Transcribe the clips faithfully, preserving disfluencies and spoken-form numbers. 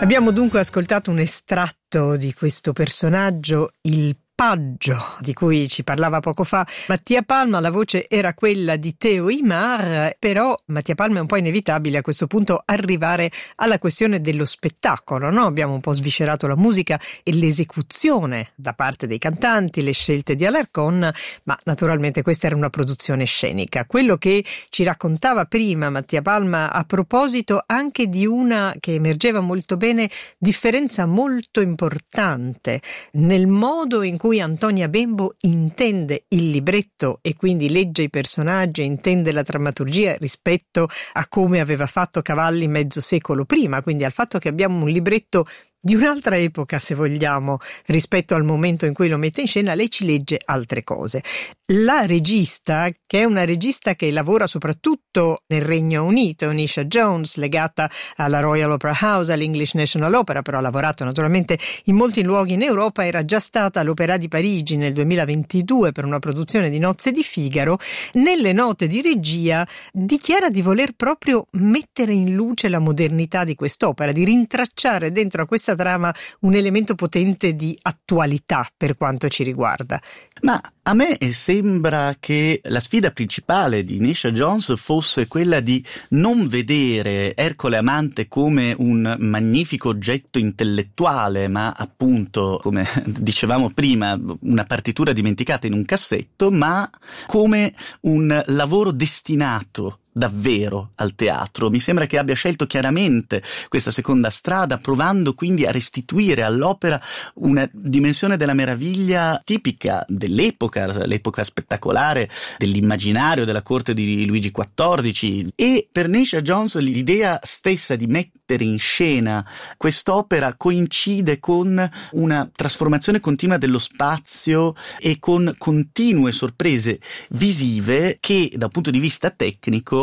Abbiamo dunque ascoltato un estratto di questo personaggio, il Paggio, di cui ci parlava poco fa Mattia Palma. La voce era quella di Theo Imar, però Mattia Palma è un po' inevitabile a questo punto arrivare alla questione dello spettacolo, no? Abbiamo un po' sviscerato la musica e l'esecuzione da parte dei cantanti, le scelte di Alarcón, ma naturalmente questa era una produzione scenica. Quello che ci raccontava prima Mattia Palma a proposito anche di una che emergeva molto bene differenza molto importante nel modo in cui Antonia Bembo intende il libretto e quindi legge i personaggi, intende la drammaturgia rispetto a come aveva fatto Cavalli mezzo secolo prima, quindi al fatto che abbiamo un libretto di un'altra epoca, se vogliamo, rispetto al momento in cui lo mette in scena. Lei ci legge altre cose. La regista, che è una regista che lavora soprattutto nel Regno Unito, Nisha Jones, legata alla Royal Opera House, all'English National Opera, però ha lavorato naturalmente in molti luoghi in Europa, era già stata all'Opéra di Parigi nel duemilaventidue per una produzione di Nozze di Figaro. Nelle note di regia dichiara di voler proprio mettere in luce la modernità di quest'opera, di rintracciare dentro a questa trama un elemento potente di attualità per quanto ci riguarda. Ma a me sembra che la sfida principale di Nisha Jones fosse quella di non vedere Ercole Amante come un magnifico oggetto intellettuale, ma appunto, come dicevamo prima, una partitura dimenticata in un cassetto, ma come un lavoro destinato davvero al teatro. Mi sembra che abbia scelto chiaramente questa seconda strada, provando quindi a restituire all'opera una dimensione della meraviglia tipica dell'epoca, l'epoca spettacolare dell'immaginario della corte di Luigi quattordici. E per Nisha Jones l'idea stessa di mettere in scena quest'opera coincide con una trasformazione continua dello spazio e con continue sorprese visive che da un punto di vista tecnico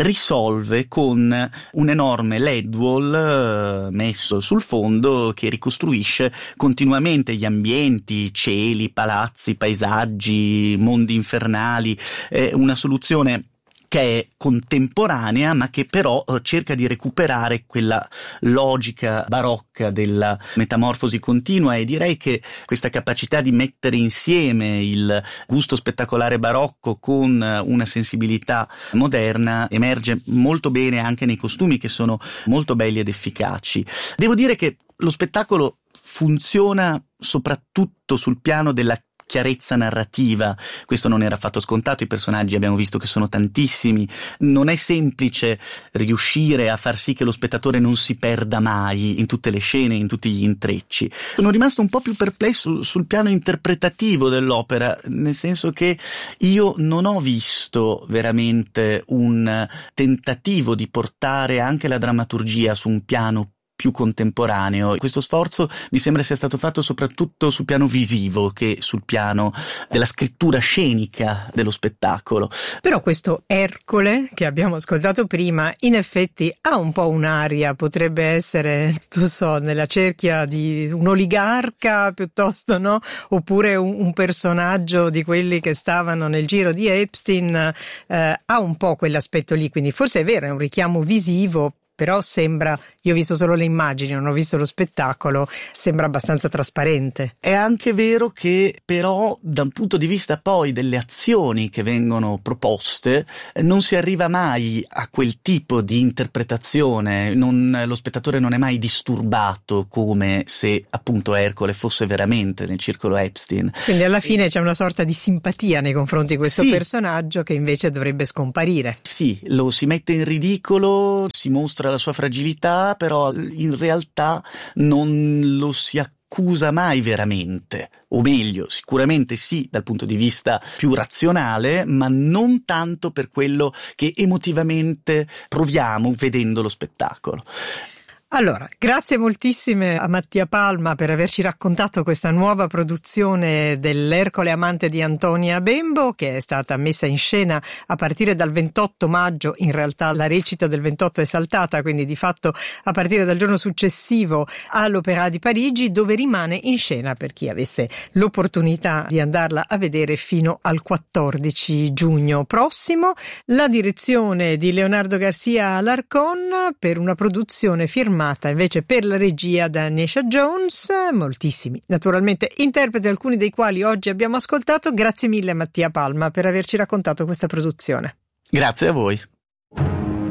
risolve con un enorme L E D wall messo sul fondo che ricostruisce continuamente gli ambienti, cieli, palazzi, paesaggi, mondi infernali. È una soluzione che è contemporanea, ma che però cerca di recuperare quella logica barocca della metamorfosi continua, e direi che questa capacità di mettere insieme il gusto spettacolare barocco con una sensibilità moderna emerge molto bene anche nei costumi, che sono molto belli ed efficaci. Devo dire che lo spettacolo funziona soprattutto sul piano della chiarezza narrativa. Questo non era affatto scontato, i personaggi abbiamo visto che sono tantissimi, non è semplice riuscire a far sì che lo spettatore non si perda mai in tutte le scene, in tutti gli intrecci. Sono rimasto un po' più perplesso sul piano interpretativo dell'opera, nel senso che io non ho visto veramente un tentativo di portare anche la drammaturgia su un piano più contemporaneo. Questo sforzo mi sembra sia stato fatto soprattutto sul piano visivo che sul piano della scrittura scenica dello spettacolo. Però questo Ercole che abbiamo ascoltato prima in effetti ha un po' un'aria, potrebbe essere, non so, nella cerchia di un oligarca piuttosto, no? Oppure un, un personaggio di quelli che stavano nel giro di Epstein, eh, ha un po' quell'aspetto lì, quindi forse è vero, è un richiamo visivo, però sembra, io ho visto solo le immagini, non ho visto lo spettacolo, sembra abbastanza trasparente. È anche vero che però da un punto di vista poi delle azioni che vengono proposte non si arriva mai a quel tipo di interpretazione, non, lo spettatore non è mai disturbato come se appunto Ercole fosse veramente nel circolo Epstein. Quindi alla fine e... c'è una sorta di simpatia nei confronti di questo sì. personaggio che invece dovrebbe scomparire. Sì, lo si mette in ridicolo, si mostra la sua fragilità, però in realtà non lo si accusa mai veramente, o meglio, sicuramente sì dal punto di vista più razionale, ma non tanto per quello che emotivamente proviamo vedendo lo spettacolo. Allora, grazie moltissime a Mattia Palma per averci raccontato questa nuova produzione dell'Ercole Amante di Antonia Bembo, che è stata messa in scena a partire dal ventotto maggio. In realtà la recita del ventotto è saltata, quindi di fatto a partire dal giorno successivo all'Opéra di Parigi, dove rimane in scena per chi avesse l'opportunità di andarla a vedere fino al quattordici giugno prossimo. La direzione di Leonardo Garcia Alarcón per una produzione firmata firmata invece per la regia da Nesha Jones, moltissimi naturalmente interpreti, alcuni dei quali oggi abbiamo ascoltato. Grazie mille Mattia Palma per averci raccontato questa produzione. Grazie a voi.